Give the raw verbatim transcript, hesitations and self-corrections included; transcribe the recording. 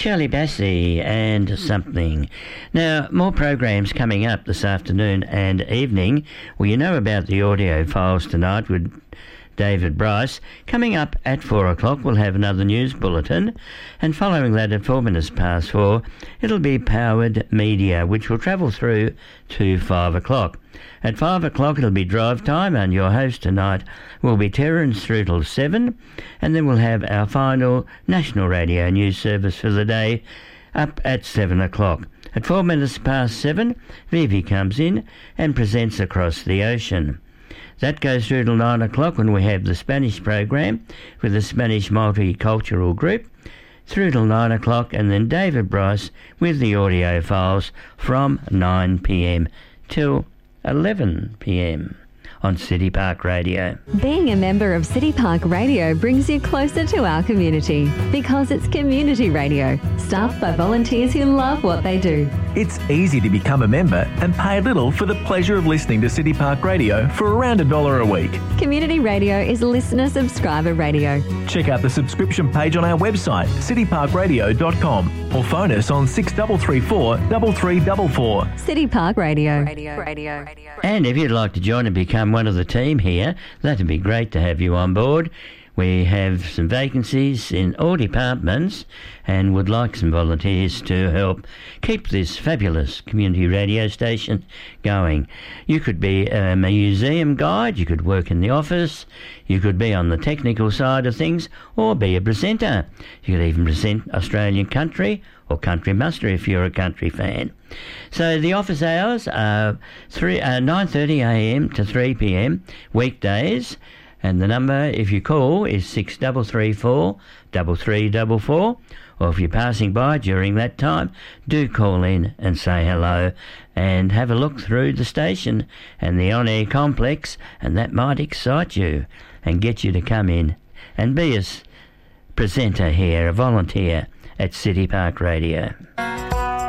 Shirley Bassey and Something. Now, more programs coming up this afternoon and evening. Well, you know about the audio files tonight with David Bryce. Coming up at four o'clock, we'll have another news bulletin, and following that at four minutes past four, it'll be Powered Media, which will travel through to five o'clock. At five o'clock, it'll be drive time, and your host tonight will be Terence through till seven, and then we'll have our final national radio news service for the day up at seven o'clock. At four minutes past seven, Vivi comes in and presents Across the Ocean. That goes through till nine o'clock when we have the Spanish program with the Spanish Multicultural Group through till nine o'clock, and then David Bryce with the audio files from nine p.m. till eleven p.m. on City Park Radio. Being a member of City Park Radio brings you closer to our community because it's community radio, staffed by volunteers who love what they do. It's easy to become a member and pay little for the pleasure of listening to City Park Radio for around a dollar a week. Community radio is listener subscriber radio. Check out the subscription page on our website, city park radio dot com, or phone us on six three three four, three three four four. City Park Radio. Radio. Radio. And if you'd like to join and become one of the team here, that'd be great to have you on board. We have some vacancies in all departments and would like some volunteers to help keep this fabulous community radio station going. You could be um, a museum guide, you could work in the office, you could be on the technical side of things, or be a presenter. You could even present Australian country or country muster if you're a country fan. So the office hours are three, uh, nine thirty a.m. to three p.m. weekdays. And the number, if you call, is six three three four, three three four four. Or if you're passing by during that time, do call in and say hello and have a look through the station and the on-air complex, and that might excite you and get you to come in and be a presenter here, a volunteer at City Park Radio.